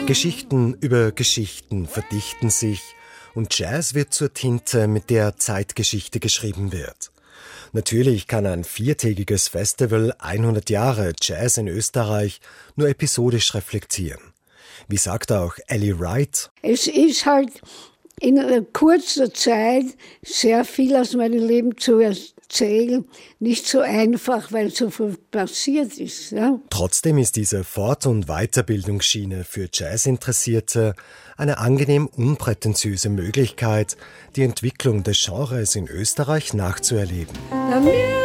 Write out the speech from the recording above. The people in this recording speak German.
Geschichten über Geschichten verdichten sich und Jazz wird zur Tinte, mit der Zeitgeschichte geschrieben wird. Natürlich kann ein viertägiges Festival 100 Jahre Jazz in Österreich nur episodisch reflektieren. Wie sagt auch Ellie Wright? Es ist halt in kurzer Zeit sehr viel aus meinem Leben zu erzählen. Nicht so einfach, weil so viel passiert ist. Ja? Trotzdem ist diese Fort- und Weiterbildungsschiene für Jazzinteressierte eine angenehm unprätentiöse Möglichkeit, die Entwicklung des Genres in Österreich nachzuerleben.